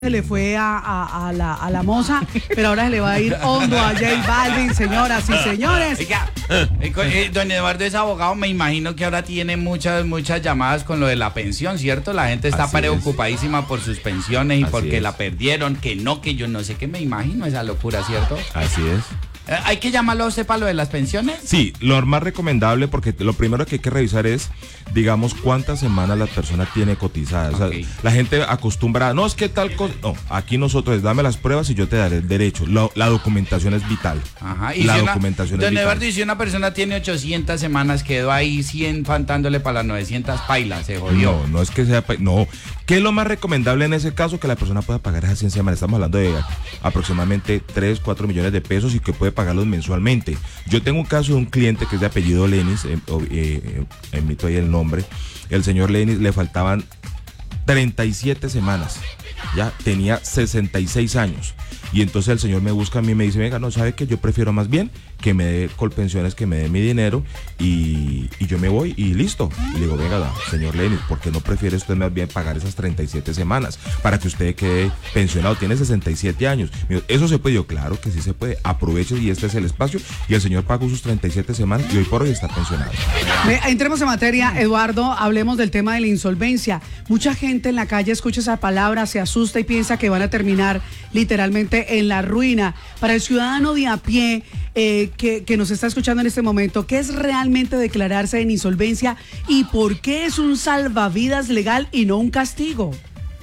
Se le fue a la moza, pero ahora se le va a ir hondo a J Balvin, señoras y señores. Oiga, don Eduardo es abogado, me imagino que ahora tiene muchas llamadas con lo de la pensión, ¿cierto? La gente está preocupadísima por sus pensiones y porque la perdieron, que yo no sé qué, me imagino esa locura, ¿cierto? Así es. ¿Hay que llamarlo a usted para lo de las pensiones? Sí, lo más recomendable, porque lo primero que hay que revisar es, digamos, cuántas semanas la persona tiene cotizadas. Okay. O sea, la gente acostumbra, no, es que tal cosa. No, aquí nosotros, dame las pruebas y yo te daré el derecho. La documentación es vital. Ajá. Y la documentación es don vital. Eduardo, y si una persona tiene 800 semanas, quedó ahí 100 faltándole para las 900 pailas, se jodió. No es que sea, no. ¿Qué es lo más recomendable en ese caso? Que la persona pueda pagar esas 100 semanas. Estamos hablando de aproximadamente 3-4 millones de pesos y que puede pagarlos mensualmente. Yo tengo un caso de un cliente que es de apellido Lenis, emito ahí el nombre. El señor Lenis le faltaban 37 semanas, ya tenía 66 años. Y entonces el señor me busca a mí y me dice, venga, no, ¿sabe qué? Yo prefiero más bien que me dé Colpensiones, que me dé mi dinero y yo me voy y listo. Y le digo, venga, señor Lenis, ¿por qué no prefiere usted más bien pagar esas 37 semanas para que usted quede pensionado? Tiene 67 años. ¿Eso se puede? Yo, claro que sí se puede. Aproveche y este es el espacio. Y el señor pagó sus 37 semanas y hoy por hoy está pensionado. Entremos en materia, Eduardo, hablemos del tema de la insolvencia. Mucha gente en la calle escucha esa palabra, se asusta y piensa que van a terminar literalmente en la ruina. Para el ciudadano de a pie que nos está escuchando en este momento, ¿qué es realmente declararse en insolvencia y por qué es un salvavidas legal y no un castigo?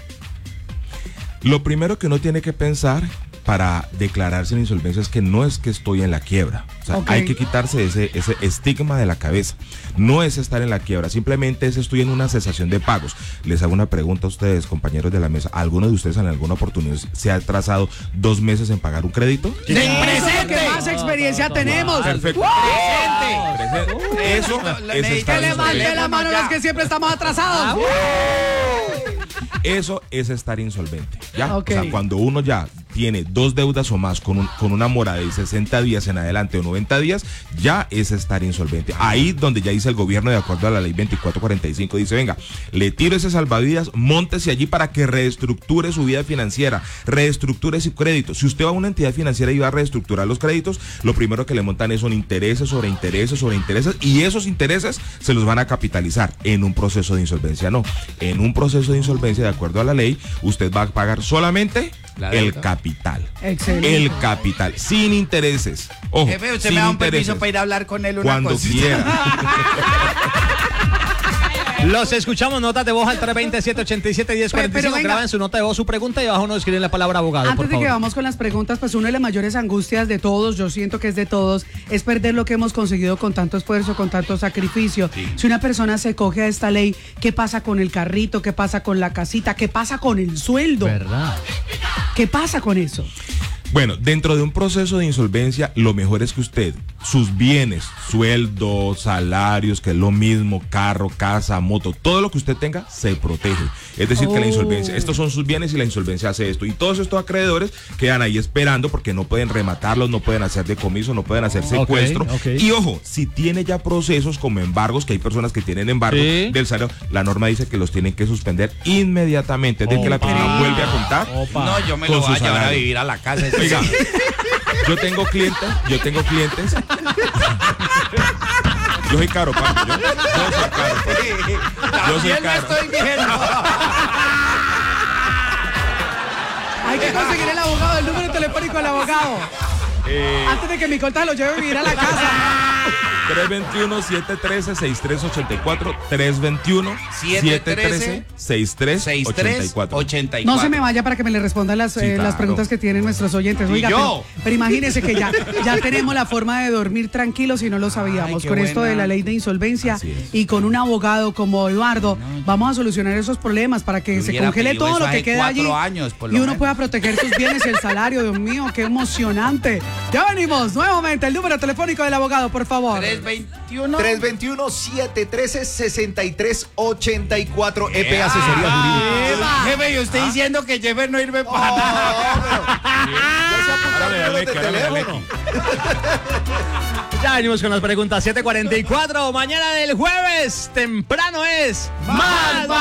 Lo primero que uno tiene que pensar para declararse en insolvencia es que no es que estoy en la quiebra. O sea, hay que quitarse ese estigma de la cabeza. No es estar en la quiebra, simplemente es estoy en una cesación de pagos. Les hago una pregunta a ustedes, compañeros de la mesa. ¿Alguno de ustedes en alguna oportunidad se ha atrasado 2 meses en pagar un crédito? ¡Sí! ¡Presente! ¿Qué más experiencia tenemos? Perfecto. ¡Presente! Eso es estar que insolvente. levante la mano los que siempre estamos atrasados. Eso es estar insolvente, ¿ya? Okay. O sea, cuando uno ya tiene 2 deudas o más con una mora de 60 días en adelante o 90 días, ya es estar insolvente. Ahí donde ya dice el gobierno, de acuerdo a la ley 2445, dice, venga, le tiro ese salvavidas, móntese allí para que reestructure su vida financiera, reestructure su crédito. Si usted va a una entidad financiera y va a reestructurar los créditos, lo primero que le montan son intereses sobre intereses sobre intereses, y esos intereses se los van a capitalizar. En un proceso de insolvencia no. En un proceso de insolvencia, de acuerdo a la ley, usted va a pagar solamente el capital. Excelente. El capital, sin intereses. Ojo, Jefe, usted sin me da un intereses. permiso para ir a hablar con él una Cuando cosita. quiera. Los escuchamos, notas de voz al 320-787-1045. Pero venga. Graben su nota de voz, su pregunta, y abajo nos escriben la palabra abogado, Antes por de favor. que vamos con las preguntas, pues una de las mayores angustias de todos, yo siento que es de todos, es perder lo que hemos conseguido con tanto esfuerzo, con tanto sacrificio. Sí. Si una persona se coge a esta ley, ¿qué pasa con el carrito? ¿Qué pasa con la casita? ¿Qué pasa con el sueldo? ¿Verdad? ¿Qué pasa con eso? Bueno, dentro de un proceso de insolvencia, lo mejor es que usted, sus bienes, sueldo, salarios, que es lo mismo, carro, casa, moto, todo lo que usted tenga, se protege. Es decir, que la insolvencia, estos son sus bienes y la insolvencia hace esto. Y todos estos acreedores quedan ahí esperando porque no pueden rematarlos, no pueden hacer decomiso, no pueden hacer secuestro. Y ojo, si tiene ya procesos como embargos, que hay personas que tienen embargo del salario, la norma dice que los tienen que suspender inmediatamente. Es de que la persona vuelve a contar. No, yo me lo voy a llevar a vivir a la casa. Oiga, yo tengo clientes. Yo soy caro, papi. Yo soy caro, papi. Yo soy caro. Estoy viendo. Hay que conseguir el abogado, el número telefónico del abogado. Antes de que mi corta lo lleve a vivir a la casa. 321-713-6384. 321-713-6384. No se me vaya para que me le respondan las preguntas que tienen nuestros oyentes. Oiga, pero imagínense que ya tenemos la forma de dormir tranquilos y no lo sabíamos. Con esto de la ley de insolvencia y con un abogado como Eduardo, vamos a solucionar esos problemas para que se congele todo lo que queda allí y uno pueda proteger sus bienes y el salario. Dios mío, qué emocionante. Ya venimos nuevamente. El número telefónico del abogado, por favor. 321-713-6384. EP Asesoría Jurídica. Jefe, y usted diciendo que Jefe no irme para nada. Ya venimos con las preguntas. 7:44. Mañana del jueves, temprano es Más